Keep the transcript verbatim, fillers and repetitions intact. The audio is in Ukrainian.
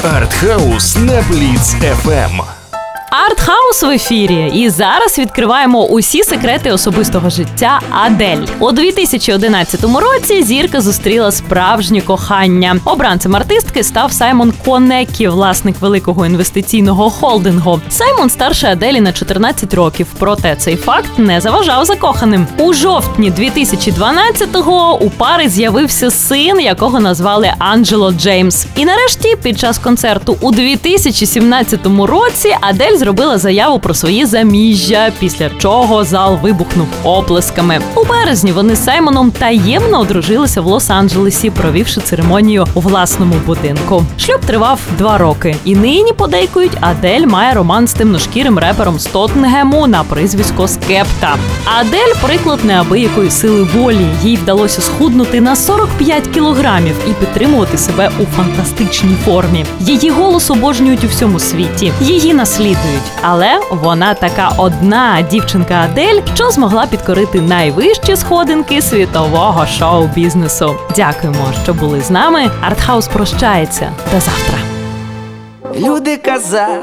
Артхаус на Бліц еф ем. Артхаус в ефірі. І зараз відкриваємо усі секрети особистого життя Адель. У дві тисячі одинадцятому році зірка зустріла справжнє кохання. Обранцем артистки став Саймон Конеккі, власник великого інвестиційного холдингу. Саймон старше Аделі на чотирнадцять років, проте цей факт не заважав закоханим. У жовтні дві тисячі дванадцятого у пари з'явився син, якого назвали Анджело Джеймс. І нарешті, під час концерту у дві тисячі сімнадцятому році Адель зробила заяву про своє заміжжя, після чого зал вибухнув оплесками. У березні вони з Саймоном таємно одружилися в Лос-Анджелесі, провівши церемонію у власному будинку. Шлюб тривав два роки. І нині, подейкують, Адель має роман з темношкірим репером з Тоттенгему на прізвисько Скепта. Адель – приклад неабиякої сили волі. Їй вдалося схуднути на сорок п'ять кілограмів і підтримувати себе у фантастичній формі. Її голос обожнюють у всьому світі. Її наслідують. Але вона така одна дівчинка Адель, що змогла підкорити найвищі сходинки світового шоу-бізнесу. Дякуємо, що були з нами. Артхаус прощається. До завтра. Люди казали,